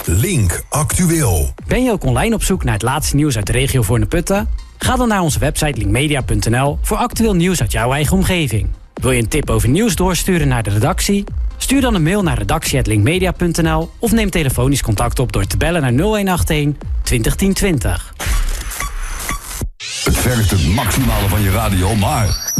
Link Actueel. Ben je ook online op zoek naar het laatste nieuws uit de regio Voorne-Putten? Ga dan naar onze website linkmedia.nl voor actueel nieuws uit jouw eigen omgeving. Wil je een tip over nieuws doorsturen naar de redactie? Stuur dan een mail naar redactie@linkmedia.nl of neem telefonisch contact op door te bellen naar 0181 20 10 20. Het vergt het maximale van je radio, maar